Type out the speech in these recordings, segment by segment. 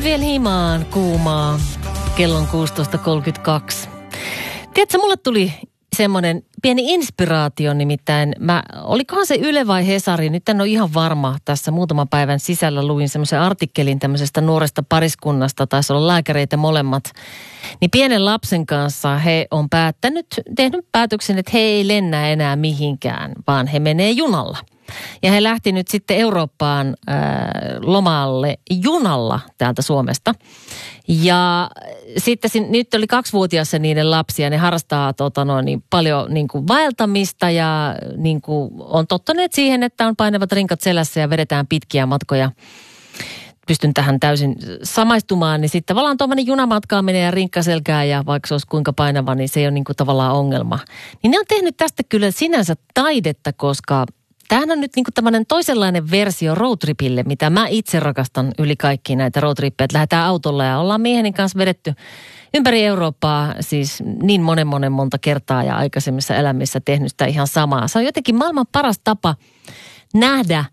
Vielä himaan kuumaa. Kello on 16.32. Tiedätkö, mulle tuli semmoinen pieni inspiraatio, nimittäin olikohan se Yle vai Hesari, nyt en ole ihan varma, tässä muutaman päivän sisällä luin semmoisen artikkelin tämmöisestä nuoresta pariskunnasta, taisi olla lääkäreitä molemmat, niin pienen lapsen kanssa he on tehnyt päätöksen, että he ei lennä enää mihinkään, vaan he menee junalla. Ja he lähti nyt sitten Eurooppaan lomalle junalla täältä Suomesta. Ja sitten nyt oli 2-vuotias niiden lapsia. Ne harrastaa paljon niin kuin vaeltamista ja niin kuin on tottuneet siihen, että on painavat rinkat selässä ja vedetään pitkiä matkoja. Pystyn tähän täysin samaistumaan, niin sitten tavallaan tuommoinen junamatkaa menee ja rinkkaselkää ja vaikka se olisi kuinka painava, niin se ei ole niin kuin tavallaan ongelma. Niin ne on tehnyt tästä kyllä sinänsä taidetta, koska tämähän on nyt niin kuin tämmöinen toisenlainen versio roadtripille, mitä mä itse rakastan yli kaikki näitä roadtrippejä. Että lähdetään autolla ja ollaan mieheni kanssa vedetty ympäri Eurooppaa siis niin monta kertaa ja aikaisemmissa elämissä tehnyt sitä ihan samaa. Se on jotenkin maailman paras tapa nähdä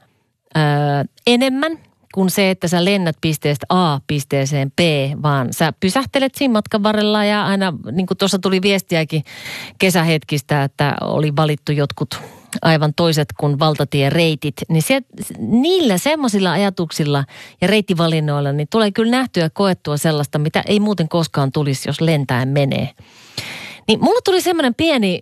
enemmän kuin se, että sä lennät pisteestä A pisteeseen B, vaan sä pysähtelet siinä matkan varrella ja aina, niin kuin tuossa tuli viestiäkin kesähetkistä, että oli valittu jotkut aivan toiset kuin valtatiereitit, niin niillä semmoisilla ajatuksilla ja reittivalinnoilla niin tulee kyllä nähtyä ja koettua sellaista, mitä ei muuten koskaan tulisi, jos lentäen menee. Niin mulla tuli semmoinen pieni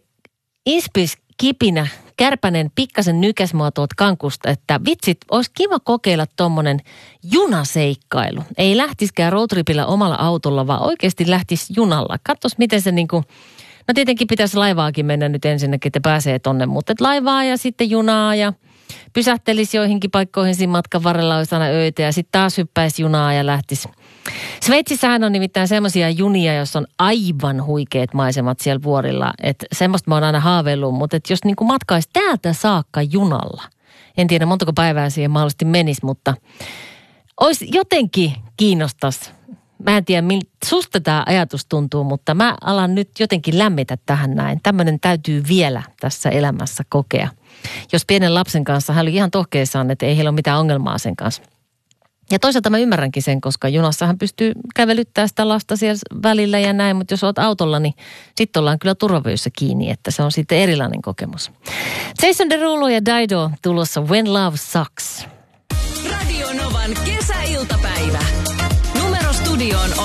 kipinä, kärpänen pikkasen nykäs mua tuolta kankusta, että vitsit, olisi kiva kokeilla tommonen junaseikkailu. Ei lähtisikään roadtripillä omalla autolla, vaan oikeasti lähtisi junalla. Katsos, miten se niinku, no tietenkin pitäisi laivaakin mennä nyt ensinnäkin, että pääsee tonne, mutta laivaa ja sitten junaa ja pysähtelisi joihinkin paikkoihin siinä matkan varrella, olisi aina öitä ja sitten taas hyppäisi junaa ja lähtisi. Sveitsissähän on nimittäin semmoisia junia, joissa on aivan huikeat maisemat siellä vuorilla. Että semmoista mä oon aina haaveillut, mutta että jos niinku matkaisi täältä saakka junalla. En tiedä montako päivää siihen mahdollisesti menisi, mutta olisi jotenkin kiinnostaisi. Mä en tiedä, susta tämä ajatus tuntuu, mutta mä alan nyt jotenkin lämmitä tähän näin. Tämmöinen täytyy vielä tässä elämässä kokea. Jos pienen lapsen kanssa, hän oli ihan tohkeissaan, että ei heillä ole mitään ongelmaa sen kanssa. Ja toisaalta mä ymmärränkin sen, koska junassahan pystyy kävelyttämään sitä lasta siellä välillä ja näin, mutta jos olet autolla, niin sitten ollaan kyllä turvavyössä kiinni, että se on sitten erilainen kokemus. Jason Derulo ja Dido tulossa When Love Sucks. Radio Novan kesäiltapäivä. Numero studioon